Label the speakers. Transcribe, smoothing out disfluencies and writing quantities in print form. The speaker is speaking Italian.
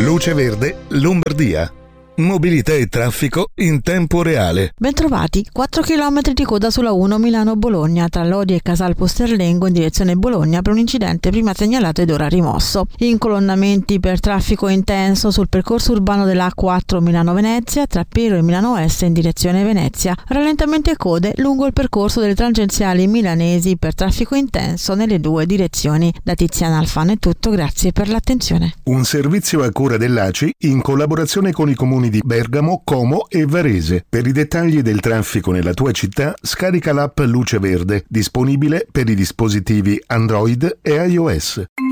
Speaker 1: Luce Verde, Lombardia. Mobilità e traffico in tempo reale.
Speaker 2: Bentrovati, 4 km di coda sulla 1 Milano-Bologna tra Lodi e Casal Posterlengo in direzione Bologna per un incidente prima segnalato ed ora rimosso. Incolonnamenti per traffico intenso sul percorso urbano della A4 Milano-Venezia tra Pero e Milano Est in direzione Venezia. Rallentamenti e code lungo il percorso delle tangenziali milanesi per traffico intenso nelle due direzioni. Da Tiziana Alfano è tutto, grazie per l'attenzione.
Speaker 1: Un servizio a cura dell'ACI in collaborazione con i comuni di Bergamo, Como e Varese. Per i dettagli del traffico nella tua città, scarica l'app Luce Verde, disponibile per i dispositivi Android e iOS.